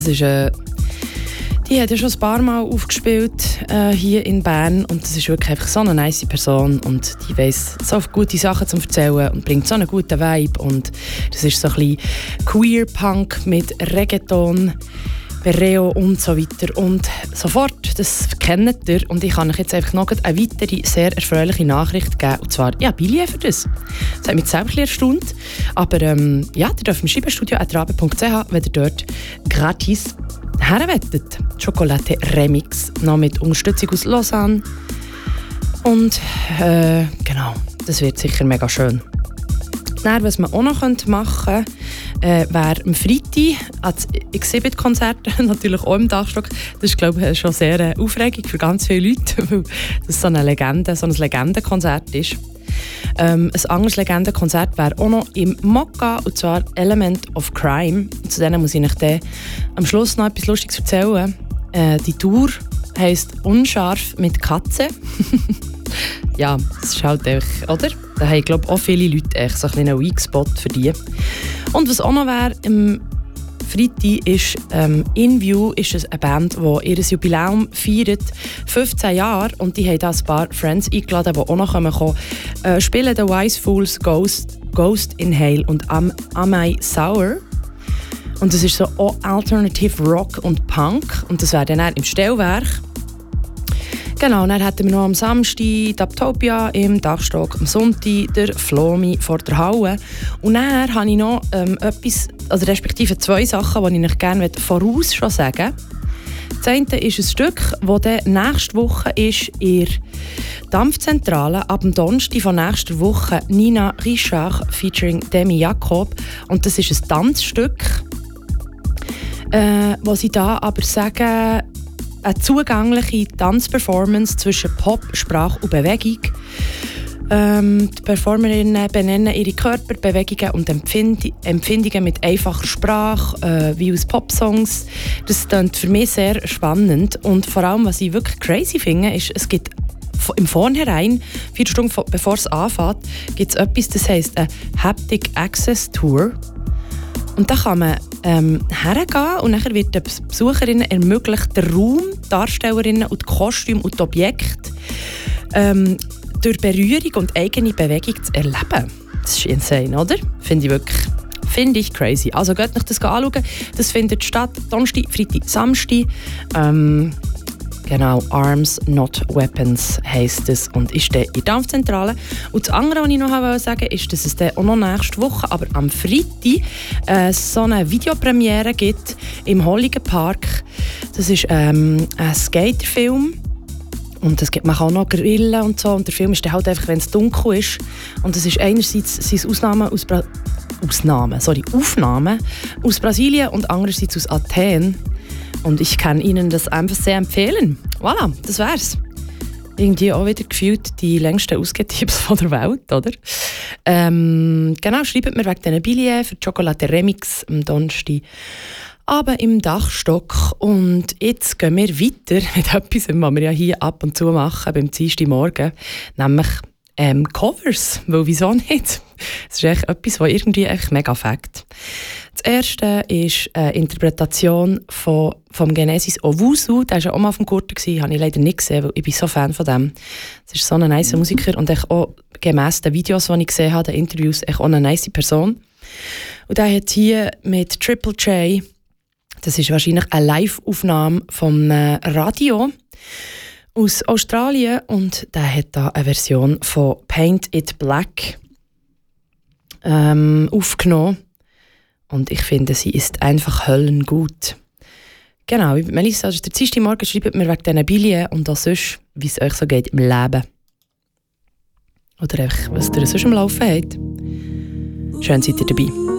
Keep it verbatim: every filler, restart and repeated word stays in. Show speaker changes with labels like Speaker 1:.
Speaker 1: Das ist, äh, die hat ja schon ein paar Mal aufgespielt äh, hier in Bern und das ist wirklich einfach so eine nice Person und die weiss so gute Sachen zu erzählen und bringt so einen guten Vibe und das ist so ein bisschen Queer-Punk mit Reggaeton, Perreo und so weiter und sofort, das kennt ihr und ich kann euch jetzt einfach noch eine weitere, sehr erfreuliche Nachricht geben und zwar, ja, Billie für das. Das hat mich selber ein bisschen erstaunt, aber ähm, ja, ihr dürft im Schreibenstudio at rabe punkt c h, wenn ihr dort gratis herwettet. Chocolate Remix, noch mit Unterstützung aus Lausanne und äh, genau, das wird sicher mega schön. Dann, was man auch noch machen könnte, äh, wäre am Freitag als Exhibit-Konzert, natürlich auch im Dachstock. Das ist, glaube ich, schon sehr äh, aufregend für ganz viele Leute, weil das so eine Legende, so ein Legendenkonzert ist. Ähm, ein anderes Legendenkonzert wäre auch noch im Mokka, und zwar Element of Crime. Und zu denen muss ich euch dann am Schluss noch etwas Lustiges erzählen. Äh, die Tour heisst «Unscharf mit Katze». Ja, das ist halt einfach, oder? Da haben, glaube ich, auch viele Leute echt so einen Weak-Spot für die. Und was auch noch wäre, am Freitag ist ähm, «In View» ist es eine Band, die ihr Jubiläum feiert, fünfzehn Jahre. Und die haben da ein paar Friends eingeladen, die auch noch kommen können. Äh, spielen «The Wise Fools», «Ghost», «Ghost Inhale» und «Am, Am I Sour». Und das ist so auch Alternative Rock und Punk. Und das wäre dann auch im Stellwerk. Genau, dann hatten wir noch am Samstag die Taptopia im Dachstock, am Sonntag der Flomi vor der Halle. Und dann habe ich noch ähm, etwas, also respektive zwei Sachen, die ich euch gerne voraus schon sagen möchte. Das eine ist ein Stück, das dann nächste Woche ist in der Dampfzentrale, ab dem Donnerstag von nächster Woche, Nina Richard featuring Demi Jakob. Und das ist ein Tanzstück, äh, wo sie da aber sagen, eine zugängliche Tanzperformance zwischen Pop, Sprache und Bewegung. Ähm, die Performerinnen benennen ihre Körper, Bewegungen und Empfind- Empfindungen mit einfacher Sprache, äh, wie aus Popsongs. Das klingt für mich sehr spannend. Und vor allem, was ich wirklich crazy finde, ist, es gibt im Vornherein, vier Stunden bevor es anfängt, gibt es etwas, das heisst eine Haptic Access Tour. Und da kann man ähm, hergehen und dann wird den Besucherinnen ermöglicht, den Raum, die Darstellerinnen und die Kostüme und die Objekte ähm, durch Berührung und eigene Bewegung zu erleben. Das ist insane, oder? Finde ich wirklich finde ich crazy. Also geht euch das anschauen. Das findet statt Donnerstag, Freitag, Samstag. Ähm, Genau, Arms Not Weapons heisst es und ist dann in der Dampfzentrale. Und das andere, was ich noch sagen wollte, ist, dass es dann auch noch nächste Woche, aber am Freitag, äh, so eine Videopremiere gibt im Holligen Park. Das ist ähm, ein Skaterfilm. Und es gibt, man kann auch noch grillen und so. Und der Film ist dann halt einfach, wenn es dunkel ist. Und es ist einerseits sind Ausnahmen aus Bra- Ausnahmen, sorry, Aufnahmen aus Brasilien und andererseits aus Athen. Und ich kann Ihnen das einfach sehr empfehlen. Voilà, das wär's. Irgendwie auch wieder gefühlt die längsten Ausgetipps von der Welt, oder? Ähm, genau, schreibt mir wegen diesen Billets für Chocolate Remix am Donnerstag aber im Dachstock. Und jetzt gehen wir weiter mit etwas, was wir ja hier ab und zu machen beim Dienstagmorgen, nämlich ähm, Covers. Weil wieso nicht? Das ist echt etwas, was irgendwie echt mega fängt. Das erste ist eine Interpretation von, vom Genesis Owusu. Der war ja auch mal auf dem Gurten, habe ich leider nicht gesehen, weil ich bin so Fan von dem. Das ist so ein nice Musiker und auch gemäss den Videos, die ich gesehen habe, den Interviews, auch eine nice Person. Und der hat hier mit Triple J, das ist wahrscheinlich eine Live-Aufnahme vom Radio aus Australien, und der hat da eine Version von Paint It Black ähm, aufgenommen. Und ich finde, sie ist einfach höllengut. Genau, wie Melissa, das ist der Dienstagmorgen, schreibt mir wegen diesen Billets und auch sonst, wie es euch so geht im Leben. Oder einfach, was ihr sonst am Laufen habt. Schön seid ihr dabei.